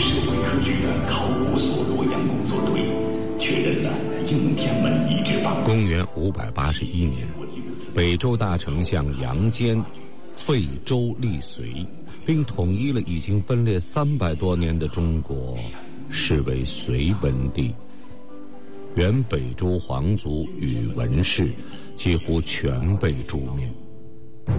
社会科学院考古所洛阳工作队确认了应天门遗址方。 公元581年，北周大丞相杨坚废周立隋，并统一了已经分裂300多年的中国，视为隋文帝。原北周皇族与文士几乎全被诛灭。